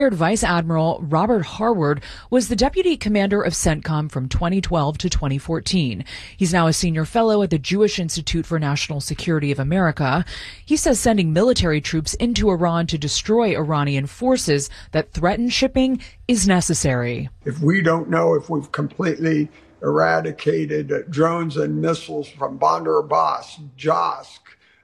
Vice Admiral Robert Harward was the deputy commander of CENTCOM from 2012 to 2014. He's now a senior fellow at the Jewish Institute for National Security of America. He says sending military troops into Iran to destroy Iranian forces that threaten shipping is necessary. If we don't know if we've completely eradicated drones and missiles from Bandar Abbas, Jask,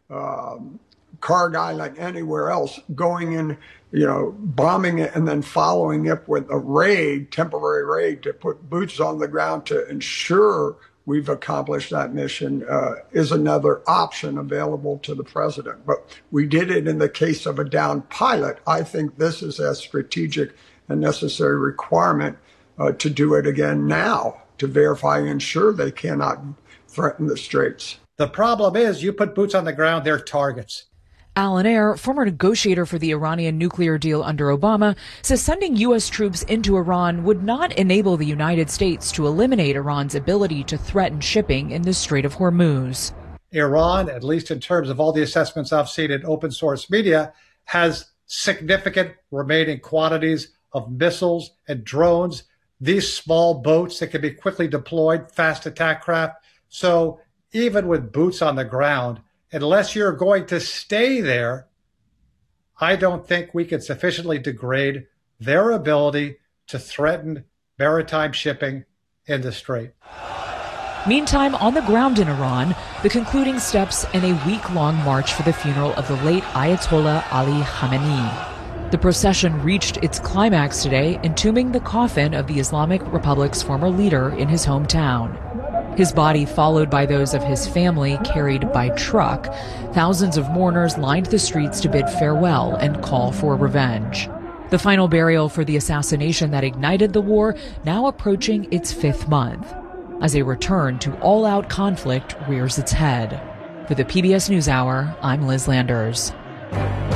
Kargil, and anywhere else, going in, bombing it and then following it with a raid, temporary raid, to put boots on the ground to ensure we've accomplished that mission is another option available to the president. But we did it in the case of a downed pilot. I think this is a strategic and necessary requirement to do it again now, to verify and ensure they cannot threaten the straits. The problem is you put boots on the ground, they're targets. Alan Ayer, former negotiator for the Iranian nuclear deal under Obama, says sending U.S. troops into Iran would not enable the United States to eliminate Iran's ability to threaten shipping in the Strait of Hormuz. Iran, at least in terms of all the assessments I've seen in open source media, has significant remaining quantities of missiles and drones, these small boats that can be quickly deployed, fast attack craft. So even with boots on the ground, unless you're going to stay there, I don't think we can sufficiently degrade their ability to threaten maritime shipping in the Strait. Meantime, on the ground in Iran, the concluding steps in a week-long march for the funeral of the late Ayatollah Ali Khamenei. The procession reached its climax today, entombing the coffin of the Islamic Republic's former leader in his hometown. His body, followed by those of his family, carried by truck. Thousands of mourners lined the streets to bid farewell and call for revenge. The final burial for the assassination that ignited the war now approaching its 5th month, as a return to all-out conflict rears its head. For the PBS NewsHour, I'm Liz Landers.